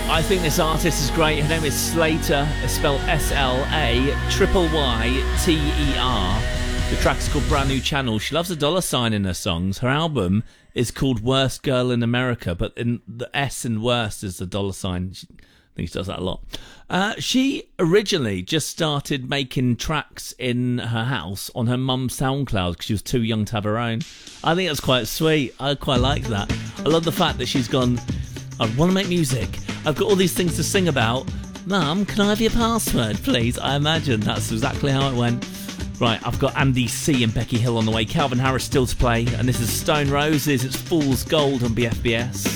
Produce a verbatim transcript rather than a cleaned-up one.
I think this artist is great. Her name is Slater. It's spelled S L A triple Y T E R. The track's called Brand New Channel. She loves a dollar sign in her songs. Her album is called Worst Girl in America, but in the S in worst is the dollar sign. She, I think she does that a lot. Uh, she originally just started making tracks in her house on her mum's SoundCloud because she was too young to have her own. I think that's quite sweet. I quite like that. I love the fact that she's gone, I want to make music. I've got all these things to sing about. Mum, can I have your password, please? I imagine that's exactly how it went. Right, I've got Andy C and Becky Hill on the way. Calvin Harris still to play. And this is Stone Roses. It's Fool's Gold on B F B S.